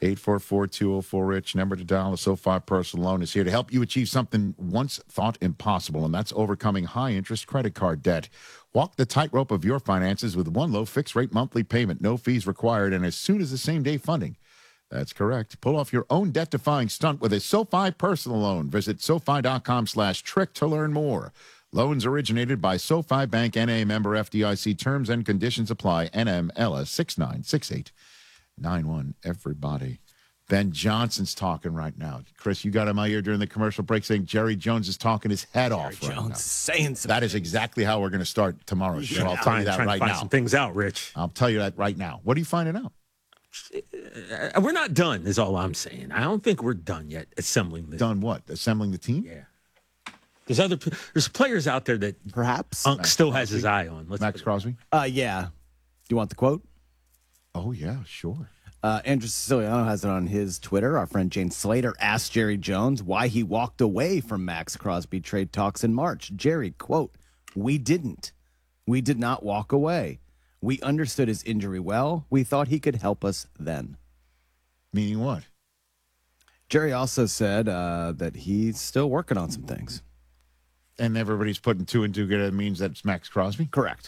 844-204-RICH. Number to dial. A SoFi personal loan is here to help you achieve something once thought impossible, and that's overcoming high-interest credit card debt. Walk the tightrope of your finances with one low fixed-rate monthly payment, no fees required, and as soon as the same-day funding. That's correct. Pull off your own debt-defying stunt with a SoFi personal loan. Visit SoFi.com/trick to learn more. Loans originated by SoFi Bank N.A. member FDIC. Terms and conditions apply. NMLS 696891. Everybody. Ben Johnson's talking right now. Chris, you got him out here during the commercial break saying Jerry Jones is talking his head off right now. Saying something. That is exactly how we're going to start tomorrow's show. I'll tell you that right now. Find some things out, Rich. I'll tell you that right now. What are you finding out? We're not done, is all I'm saying. I don't think we're done yet assembling this. Done what? Assembling the team? Yeah. There's players out there that perhaps Unk still has his eye on. Max Crosby? Yeah. Do you want the quote? Oh, yeah, sure. Andrew Siciliano has it on his Twitter. Our friend Jane Slater asked Jerry Jones why he walked away from Max Crosby trade talks in March. Jerry, quote, "We didn't. We did not walk away. We understood his injury well. We thought he could help us then." Meaning what? Jerry also said that he's still working on some things. And everybody's putting two and two together. It means that it's Max Crosby? Correct.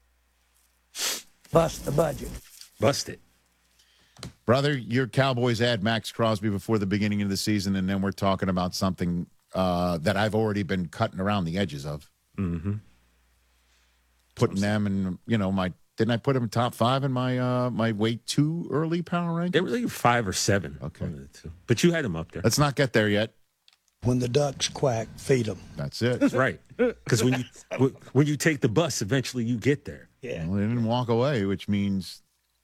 Bust the budget. Bust it. Brother, your Cowboys add Max Crosby before the beginning of the season, and then we're talking about something that I've already been cutting around the edges of. Mm-hmm. Putting them in, didn't I put them in top 5 in my my way too early power ranking? They were like 5 or 7. Okay. But you had them up there. Let's not get there yet. When the ducks quack, feed them. That's it. That's right. Because when you take the bus, eventually you get there. Yeah. Well, they didn't walk away, which means,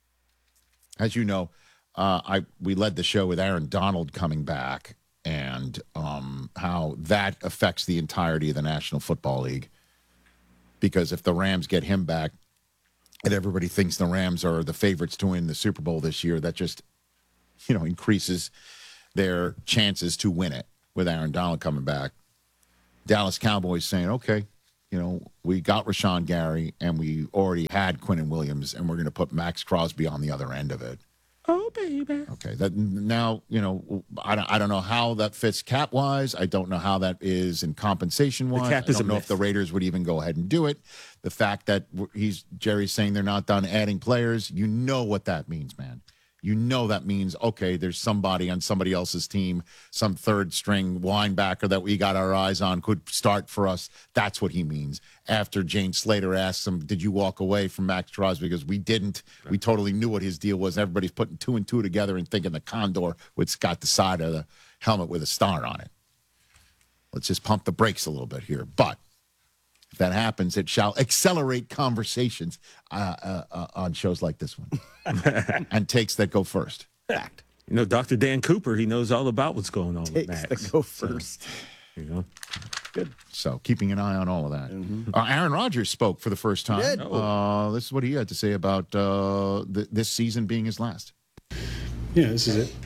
as you know, we led the show with Aaron Donald coming back and how that affects the entirety of the National Football League. Because if the Rams get him back, and everybody thinks the Rams are the favorites to win the Super Bowl this year, that just, increases their chances to win it with Aaron Donald coming back. Dallas Cowboys saying, okay, we got Rashawn Gary and we already had Quinnen Williams and we're going to put Max Crosby on the other end of it. Oh, baby. Okay. That now, I don't know how that fits cap-wise. I don't know how that is in compensation-wise. The cap is I don't know if the Raiders would even go ahead and do it. The fact that Jerry's saying they're not done adding players, you know what that means, man. You know that means, okay, there's somebody on somebody else's team, some third-string linebacker that we got our eyes on could start for us. That's what he means. After Jane Slater asks him, did you walk away from Max Crosby? Because we didn't. Right. We totally knew what his deal was. Everybody's putting two and two together and thinking the Condor, which got the side of the helmet with a star on it. Let's just pump the brakes a little bit here. But if that happens, it shall accelerate conversations on shows like this one and takes that go first. Fact. Dr. Dan Cooper, he knows all about what's going on with Max. Takes that go first. Good. So keeping an eye on all of that. Mm-hmm. Aaron Rodgers spoke for the first time. This is what he had to say about this season being his last. Yeah, this is it.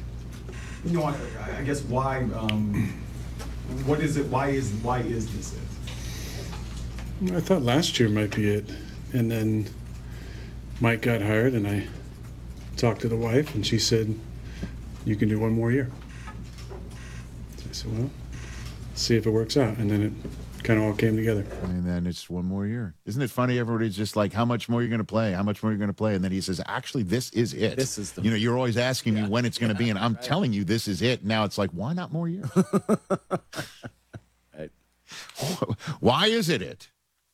I guess why? What is it? Why is this it? I thought last year might be it. And then Mike got hired, and I talked to the wife, and she said, you can do one more year. So I said, well, see if it works out. And then it kind of all came together. And then it's one more year. Isn't it funny? Everybody's just like, how much more are you going to play? How much more are you going to play? And then he says, actually, this is it. This is the you're always asking me when it's going to be, and I'm telling you this is it. Now it's like, why not more years? Right. Why is it?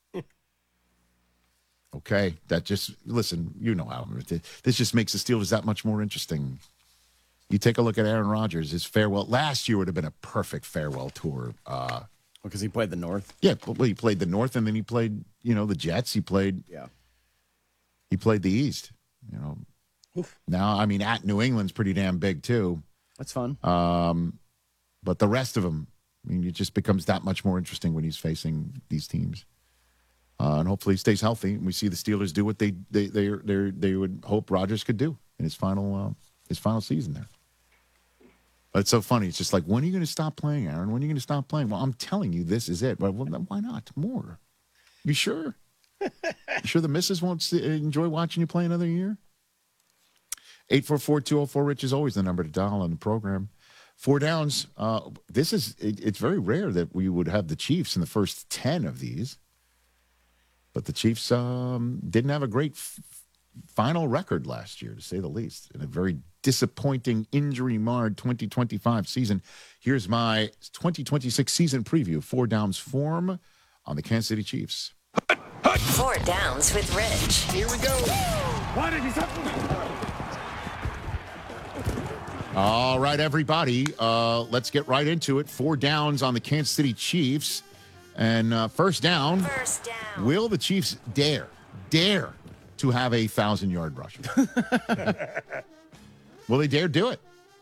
Okay, that just, listen, how this just makes the Steelers that much more interesting. You take a look at Aaron Rodgers, his farewell. Last year would have been a perfect farewell tour. Because he played the North? Yeah, well, he played the North, and then he played, the Jets. He played the East, Oof. Now, at New England's pretty damn big, too. That's fun. But the rest of them, it just becomes that much more interesting when he's facing these teams. And hopefully he stays healthy. And we see the Steelers do what they would hope Rodgers could do in his final season there. But it's so funny. It's just like, when are you going to stop playing, Aaron? When are you going to stop playing? Well, I'm telling you, this is it. Well, why not more? You sure? You sure the missus won't enjoy watching you play another year? 844-204-RICH is always the number to dial on the program. 4 downs. It's very rare that we would have the Chiefs in the first 10 of these. But the Chiefs didn't have a great final record last year, to say the least, in a very disappointing, injury-marred 2025 season. Here's my 2026 season preview. 4 downs form on the Kansas City Chiefs. 4 downs with Rich. Here we go. All right, everybody. Let's get right into it. 4 downs on the Kansas City Chiefs. And first down. First down. Will the Chiefs dare to have a 1,000-yard rusher? Will they dare do it?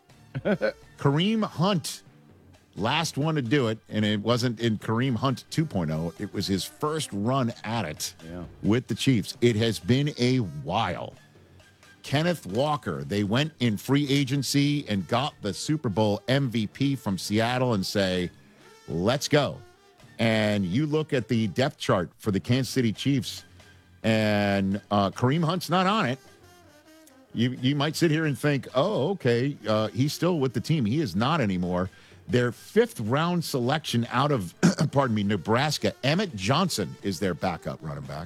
Kareem Hunt, last one to do it, and it wasn't in Kareem Hunt 2.0. It was his first run at it with the Chiefs. It has been a while. Kenneth Walker, they went in free agency and got the Super Bowl MVP from Seattle and say, let's go. And you look at the depth chart for the Kansas City Chiefs, and Kareem Hunt's not on it. You might sit here and think, oh, okay, he's still with the team. He is not anymore. Their 5th round selection out of, Nebraska, Emmett Johnson is their backup running back.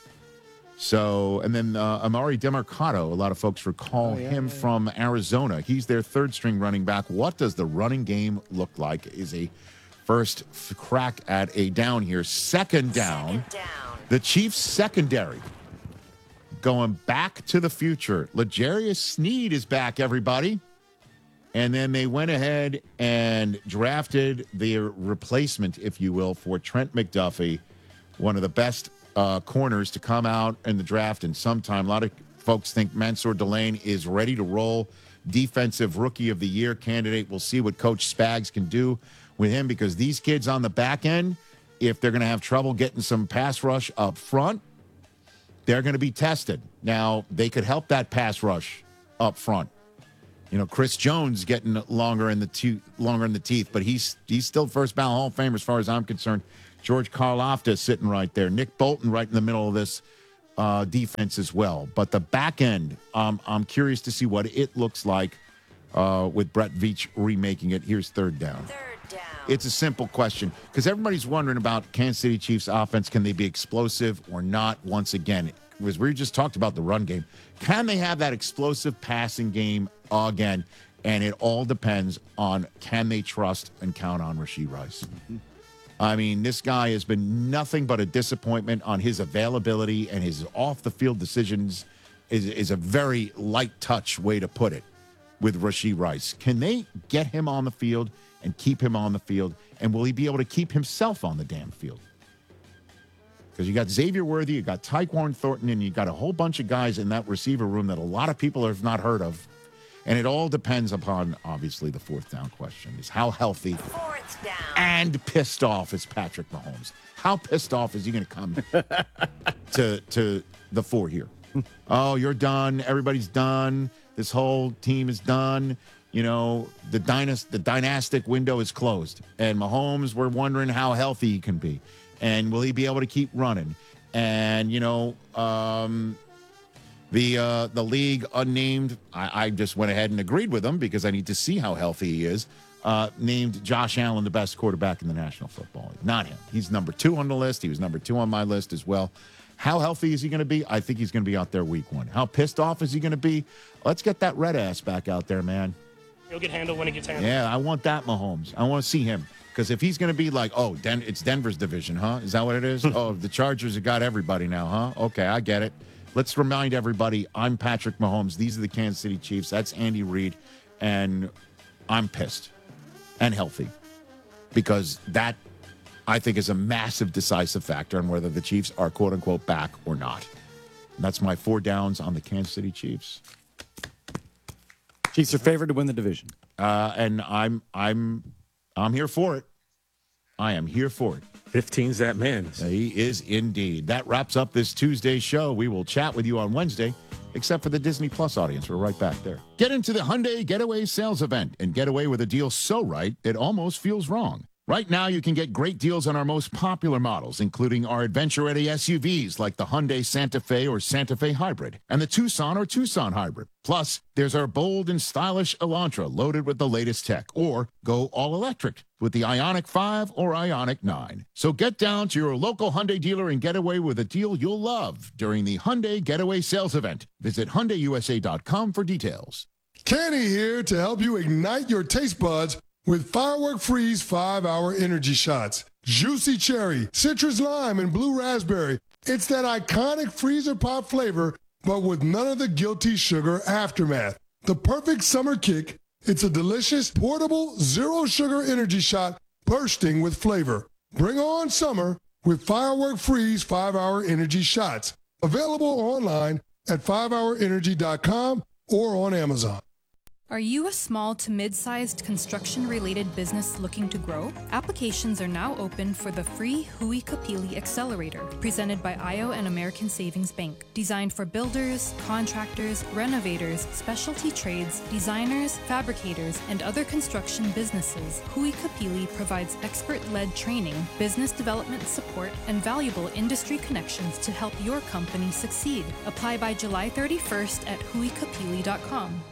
So, and then Amari Demercado, a lot of folks recall him from Arizona. He's their 3rd string running back. What does the running game look like? Is a first crack at a down here. Second down. The Chiefs secondary going back to the future. L'Jarius Sneed is back, everybody. And then they went ahead and drafted their replacement, if you will, for Trent McDuffie, one of the best corners to come out in the draft in some time. A lot of folks think Mansour Delane is ready to roll. Defensive Rookie of the Year candidate. We'll see what Coach Spags can do with him, because these kids on the back end, if they're going to have trouble getting some pass rush up front, they're going to be tested. Now, they could help that pass rush up front. Chris Jones getting longer in the teeth, but he's still first ballot Hall of Famer as far as I'm concerned. George Karlaftis sitting right there. Nick Bolton right in the middle of this defense as well. But the back end, I'm curious to see what it looks like with Brett Veach remaking it. Here's 3rd down. It's a simple question, because everybody's wondering about Kansas City Chiefs offense. Can they be explosive or not? Once again, as we just talked about the run game, can they have that explosive passing game again? And it all depends on, can they trust and count on Rashee Rice? I mean, this guy has been nothing but a disappointment on his availability, and his off-the-field decisions is a very light touch way to put it with Rashee Rice. Can they get him on the field and keep him on the field? And will he be able to keep himself on the damn field? Because you got Xavier Worthy, you got Tyquan Thornton, and you got a whole bunch of guys in that receiver room that a lot of people have not heard of. And it all depends upon, obviously, the 4th down question is how healthy 4th down and pissed off is Patrick Mahomes. How pissed off is he going to come to the 4 here? Oh, you're done. Everybody's done. This whole team is done. The dynastic window is closed. And Mahomes, we're wondering how healthy he can be. And will he be able to keep running? And, the league unnamed, I just went ahead and agreed with them because I need to see how healthy he is, named Josh Allen the best quarterback in the National Football League. Not him. He's number 2 on the list. He was number 2 on my list as well. How healthy is he going to be? I think he's going to be out there week 1. How pissed off is he going to be? Let's get that red ass back out there, man. He'll get handled when he gets handled. Yeah, I want that Mahomes. I want to see him. Because if he's going to be like, it's Denver's division, huh? Is that what it is? The Chargers have got everybody now, huh? Okay, I get it. Let's remind everybody, I'm Patrick Mahomes. These are the Kansas City Chiefs. That's Andy Reid. And I'm pissed and healthy. Because that, I think, is a massive decisive factor on whether the Chiefs are, quote-unquote, back or not. And that's my 4 downs on the Kansas City Chiefs. Chiefs are favored to win the division. And I'm here for it. I am here for it. 15's that man. He is indeed. That wraps up this Tuesday show. We will chat with you on Wednesday, except for the Disney Plus audience. We're right back there. Get into the Hyundai Getaway sales event and get away with a deal so right it almost feels wrong. Right now, you can get great deals on our most popular models, including our adventure-ready SUVs like the Hyundai Santa Fe or Santa Fe Hybrid and the Tucson or Tucson Hybrid. Plus, there's our bold and stylish Elantra loaded with the latest tech, or go all-electric with the Ioniq 5 or Ioniq 9. So get down to your local Hyundai dealer and get away with a deal you'll love during the Hyundai Getaway Sales Event. Visit HyundaiUSA.com for details. Kenny here to help you ignite your taste buds with Firework Freeze 5-Hour Energy Shots. Juicy cherry, citrus lime, and blue raspberry. It's that iconic freezer pop flavor, but with none of the guilty sugar aftermath. The perfect summer kick. It's a delicious, portable, zero-sugar energy shot bursting with flavor. Bring on summer with Firework Freeze 5-Hour Energy Shots. Available online at 5hourenergy.com or on Amazon. Are you a small to mid-sized construction-related business looking to grow? Applications are now open for the free Hui Kapili Accelerator, presented by IO and American Savings Bank. Designed for builders, contractors, renovators, specialty trades, designers, fabricators, and other construction businesses, Hui Kapili provides expert-led training, business development support, and valuable industry connections to help your company succeed. Apply by July 31st at huikapili.com.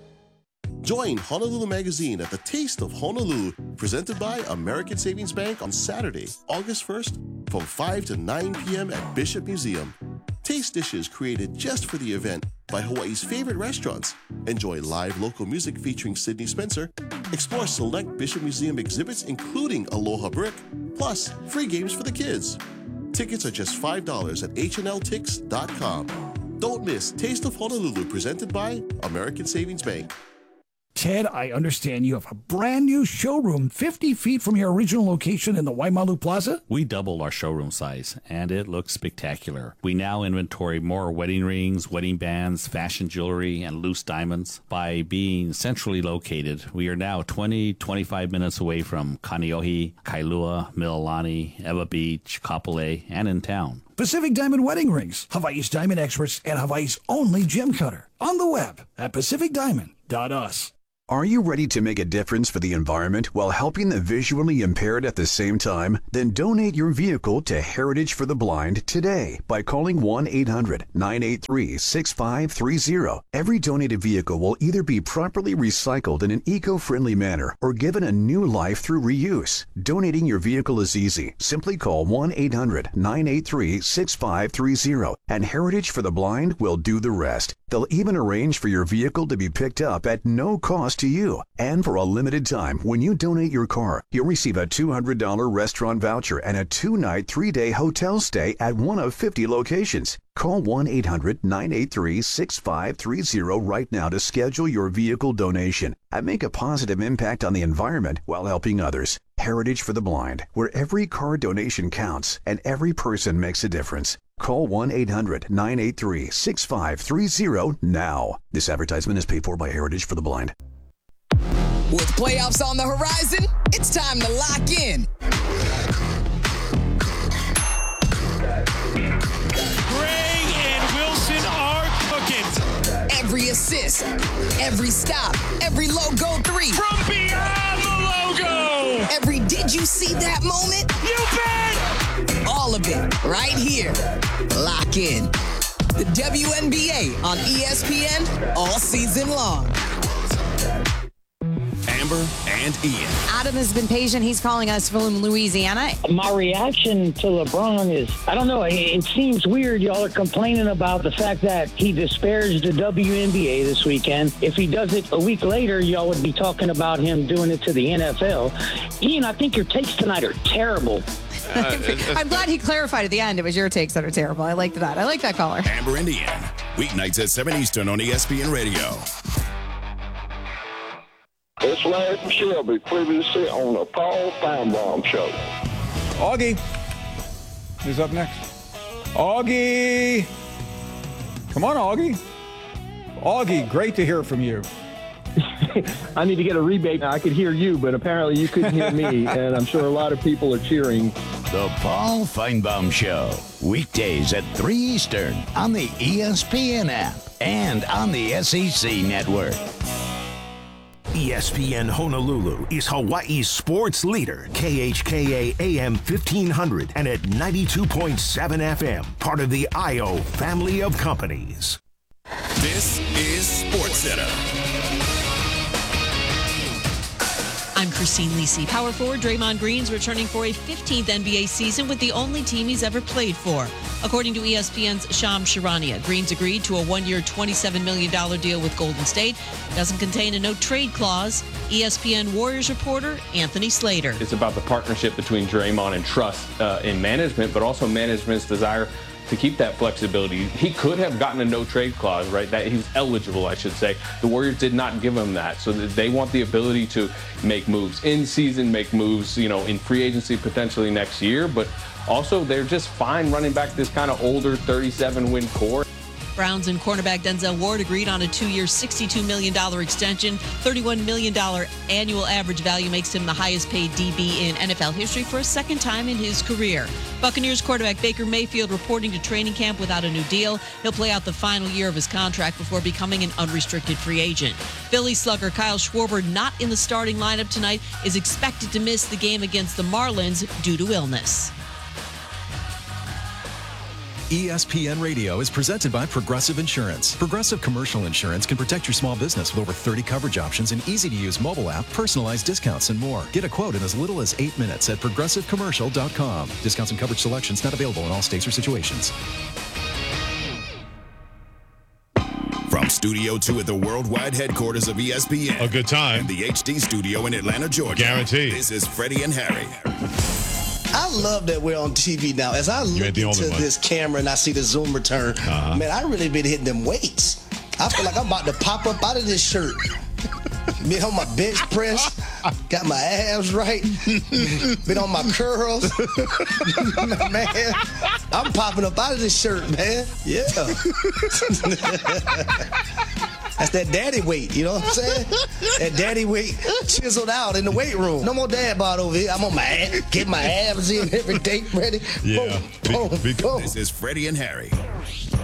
Join Honolulu Magazine at the Taste of Honolulu, presented by American Savings Bank on Saturday, August 1st, from 5 to 9 p.m. at Bishop Museum. Taste dishes created just for the event by Hawaii's favorite restaurants. Enjoy live local music featuring Sydney Spencer. Explore select Bishop Museum exhibits, including Aloha Brick, plus free games for the kids. Tickets are just $5 at hnltix.com. Don't miss Taste of Honolulu, presented by American Savings Bank. Ted, I understand you have a brand new showroom 50 feet from your original location in the Waimalu Plaza? We doubled our showroom size, and it looks spectacular. We now inventory more wedding rings, wedding bands, fashion jewelry, and loose diamonds. By being centrally located, we are now 25 minutes away from Kaneohe, Kailua, Mililani, Ewa Beach, Kapolei, and in town. Pacific Diamond Wedding Rings, Hawaii's diamond experts and Hawaii's only gem cutter. On the web at pacificdiamond.us. Are you ready to make a difference for the environment while helping the visually impaired at the same time? Then donate your vehicle to Heritage for the Blind today by calling 1-800-983-6530. Every donated vehicle will either be properly recycled in an eco-friendly manner or given a new life through reuse. Donating your vehicle is easy. Simply call 1-800-983-6530 and Heritage for the Blind will do the rest. They'll even arrange for your vehicle to be picked up at no cost to you. And for a limited time, when you donate your car, you'll receive a $200 restaurant voucher and a 2-night, 3-day hotel stay at one of 50 locations. Call 1-800-983-6530 right now to schedule your vehicle donation and make a positive impact on the environment while helping others. Heritage for the Blind, where every car donation counts and every person makes a difference. Call 1-800-983-6530 now. This advertisement is paid for by Heritage for the Blind. With playoffs on the horizon, it's time to lock in. Gray and Wilson are cooking. Every assist, every stop, every logo three. From beyond the logo. Every did you see that moment? You bet. All of it right here. Lock in. The WNBA on ESPN all season long. Amber and Ian. Adam has been patient. He's calling us from Louisiana. My reaction to LeBron is, I don't know, it seems weird y'all are complaining about the fact that he disparaged the WNBA this weekend. If he does it a week later, y'all would be talking about him doing it to the NFL. Ian, I think your takes tonight are terrible. I'm glad he clarified at the end. It was your takes that are terrible. I liked that. I like that caller. Amber and Ian. Weeknights at 7 Eastern on ESPN Radio. It's Larry Shelby, previously on the Paul Feinbaum Show. Augie is up next. Augie! Come on, Augie. Augie, great to hear from you. I need to get a rebate. I could hear you, but apparently you couldn't hear me, and I'm sure a lot of people are cheering. The Paul Feinbaum Show, weekdays at 3 Eastern on the ESPN app and on the SEC Network. ESPN Honolulu is Hawaii's sports leader, KHKA AM 1500 and at 92.7 FM, part of the IO family of companies. This is SportsCenter. I'm Christine Lisi. Power forward Draymond Green's returning for a 15th NBA season with the only team he's ever played for. According to ESPN's Shams Charania, Green's agreed to a one-year, $27 million deal with Golden State. It doesn't contain a no-trade clause. ESPN Warriors reporter Anthony Slater. It's about the partnership between Draymond and trust in management, but also management's desire to keep that flexibility. He could have gotten a no-trade clause, right? That he was eligible, I should say. The Warriors did not give him that. So they want the ability to make moves in season, make moves, in free agency potentially next year. But also, they're just fine running back this kind of older 37-win core. Browns and cornerback Denzel Ward agreed on a 2-year, $62 million extension. $31 million annual average value makes him the highest paid DB in NFL history for a second time in his career. Buccaneers quarterback Baker Mayfield reporting to training camp without a new deal. He'll play out the final year of his contract before becoming an unrestricted free agent. Philly slugger Kyle Schwarber, not in the starting lineup tonight, is expected to miss the game against the Marlins due to illness. ESPN Radio is presented by Progressive Insurance. Progressive Commercial Insurance can protect your small business with over 30 coverage options and easy-to-use mobile app, personalized discounts, and more. Get a quote in as little as 8 minutes at progressivecommercial.com. Discounts and coverage selections not available in all states or situations. From Studio 2 at the worldwide headquarters of ESPN. A good time. And the HD studio in Atlanta, Georgia. Guaranteed. This is Freddie and Harry. I love that we're on TV now. As I look into this camera and I see the Zoom return, man, I really been hitting them weights. I feel like I'm about to pop up out of this shirt. Been on my bench press, got my abs right, been on my curls. Man, I'm popping up out of this shirt, man. Yeah. That's that daddy weight, you know what I'm saying? That daddy weight chiseled out in the weight room. No more dad bod over here. I'm on my ass, get my abs in every day ready. Yeah. Boom, boom, boom. This is Freddie and Harry.